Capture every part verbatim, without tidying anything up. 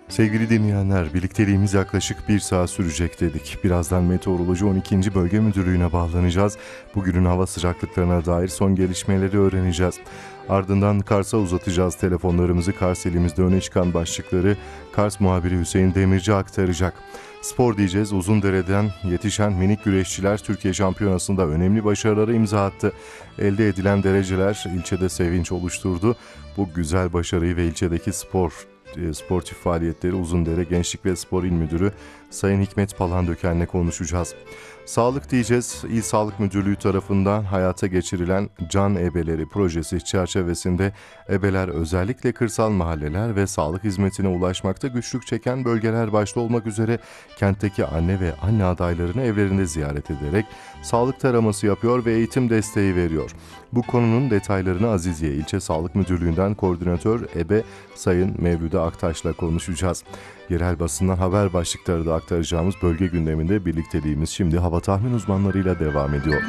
Sevgili dinleyenler, birlikteliğimiz yaklaşık bir saat sürecek dedik. Birazdan Meteoroloji on ikinci. Bölge Müdürlüğü'ne bağlanacağız. Bugünün hava sıcaklıklarına dair son gelişmeleri öğreneceğiz. Ardından Kars'a uzatacağız telefonlarımızı. Kars elimizde öne çıkan başlıkları Kars muhabiri Hüseyin Demirci aktaracak. Spor diyeceğiz. Uzundere'den yetişen minik güreşçiler Türkiye Şampiyonası'nda önemli başarılara imza attı. Elde edilen dereceler ilçede sevinç oluşturdu. Bu güzel başarıyı ve ilçedeki spor sportif faaliyetleri Uzundere Gençlik ve Spor İl Müdürü Sayın Hikmet Palandöken'le konuşacağız. Sağlık diyeceğiz. İl Sağlık Müdürlüğü tarafından hayata geçirilen Can Ebeleri projesi çerçevesinde ebeler özellikle kırsal mahalleler ve sağlık hizmetine ulaşmakta güçlük çeken bölgeler başta olmak üzere kentteki anne ve anne adaylarını evlerinde ziyaret ederek sağlık taraması yapıyor ve eğitim desteği veriyor. Bu konunun detaylarını Aziziye İlçe Sağlık Müdürlüğü'nden koordinatör Ebe Sayın Mevlüde Aktaş'la konuşacağız. Yerel basından haber başlıkları da aktaracağımız bölge gündeminde birlikteliğimiz şimdi hava tahmin uzmanlarıyla devam ediyor.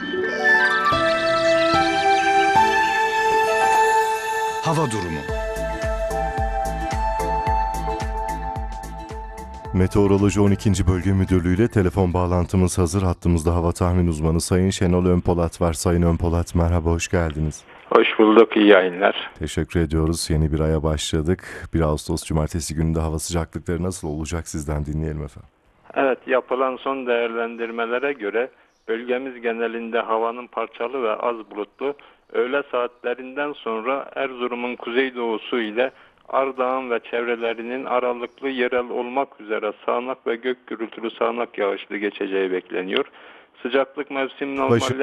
Hava durumu. Meteoroloji on ikinci. Bölge Müdürlüğü ile telefon bağlantımız hazır. Hattımızda hava tahmin uzmanı Sayın Şenol Önpolat var. Sayın Önpolat, merhaba, hoş geldiniz. Hoş bulduk, iyi yayınlar. Teşekkür ediyoruz. Yeni bir aya başladık. bir Ağustos Cumartesi gününde hava sıcaklıkları nasıl olacak, sizden dinleyelim efendim. Evet, yapılan son değerlendirmelere göre bölgemiz genelinde havanın parçalı ve az bulutlu, öğle saatlerinden sonra Erzurum'un kuzeydoğusu ile Ardahan ve çevrelerinin aralıklı yerel olmak üzere sağanak ve gök gürültülü sağanak yağışlı geçeceği bekleniyor. Sıcaklık mevsim normalde